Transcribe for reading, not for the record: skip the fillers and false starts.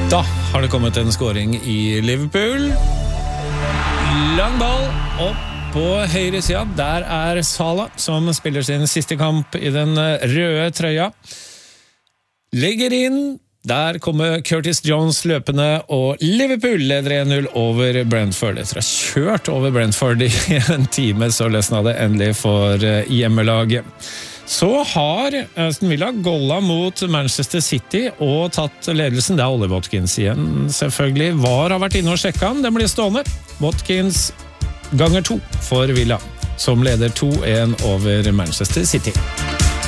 Da har det kommet en scoring i Liverpool. Lang ball opp på høyre siden. Der Salah som spiller sin siste kamp i den røde trøya. Legger inn. Der kommer Curtis Jones løpende, og Liverpool leder 1-0 over Brentford. Etter å ha kjørt over Brentford i en time, så løsnet det endelig for hjemmelaget. Så har Aston Villa golla mot Manchester City og tatt ledelsen. Det Ollie Watkins igjen, selvfølgelig. VAR har vært inne og sjekket han. Den blir stående. Watkins ganger 2 for Villa, som leder 2-1 over Manchester City.